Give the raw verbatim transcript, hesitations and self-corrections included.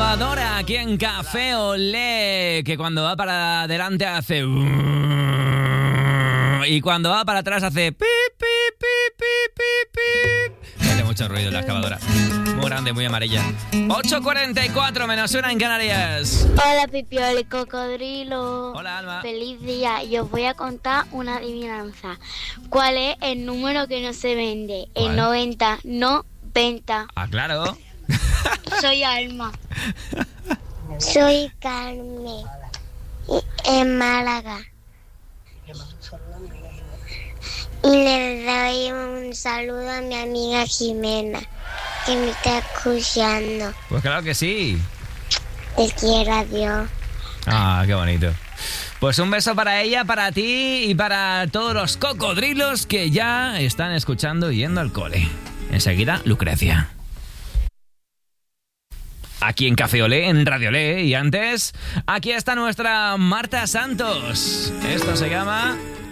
excavadora aquí en Café Olé, que cuando va para adelante hace... y cuando va para atrás hace... pip, pip, pip, pip, pip, pip. Hace mucho ruido la excavadora. Muy grande, muy amarilla. ocho cuarenta y cuatro, menos una en Canarias. Hola, Pipioli Cocodrilo. Hola, Alma. Feliz día. Y os voy a contar una adivinanza. ¿Cuál es el número que no se vende? ¿Cuál? El noventa, no venta. Ah, claro. Soy Alma. Soy Carmen, en Málaga. Y le doy un saludo a mi amiga Jimena, que me está escuchando. Pues claro que sí. Te quiero, adiós. Ah, qué bonito. Pues un beso para ella, para ti y para todos los cocodrilos que ya están escuchando y yendo al cole. Enseguida, Lucrecia. Aquí en Café Olé, en Radio Olé, y antes, aquí está nuestra Marta Santos. Esto se llama...